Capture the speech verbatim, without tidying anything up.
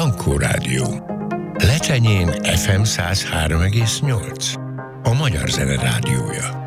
Jankó Rádió. Lecsenyén ef em száz három egész nyolc. A Magyar Zene Rádiója.